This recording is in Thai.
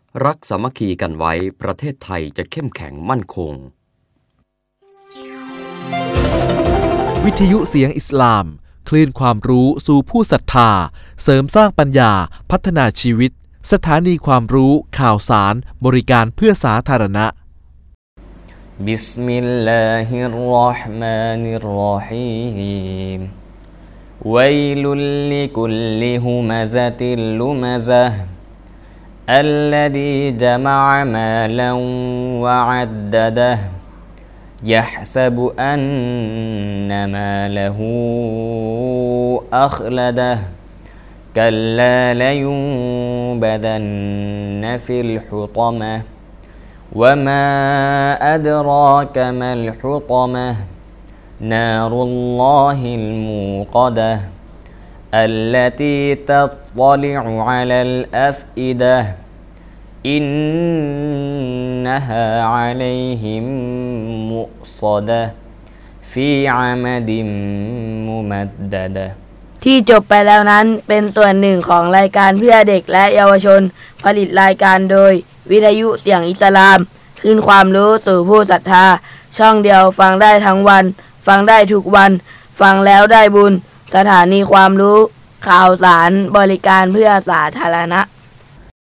รักสามัคคีกันไว้ประเทศไทยจะเข้มแข็งมั่นคงวิทยุเสียงอิสลามคลื่นความรู้สู่ผู้ศรัทธาเสริมสร้างปัญญาพัฒนาชีวิตสถานีความรู้ข่าวสารบริการเพื่อสาธารณะบิสมิลลาฮิรเราะห์มานิรเราะฮีมวัยลุลลิกุลลิฮุมะซะติลลุมะซะอัลลซีญะมะอะมาลันวะอัดดะดะฮ์يحسب أن ماله أخلده كلا لينبذن في الحطمة وما أدراك ما الحطمة نار الله الموقدة التي تطلع على الأفئدة إنها عليهم مؤصدة في عمد ممددة ที่จบไปแล้วนั้นเป็นส่วนหนึ่งของรายการเพื่อเด็กและเยาวชนผลิตรายการโดยวิทยุเสียงอิสลามคืนความรู้สู่ผู้ศรัทธาช่องเดียวฟังได้ทั้งวันฟังได้ทุกวันฟังแล้วได้บุญสถานีความรู้ข่าวสารบริการเพื่อสาธารณะ